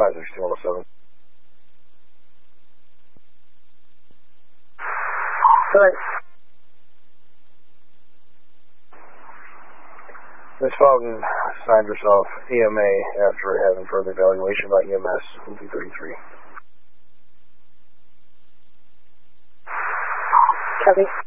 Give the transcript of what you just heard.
562-107. Good. Ms. Fountain signed herself EMA after having further evaluation by EMS OP33. Copy.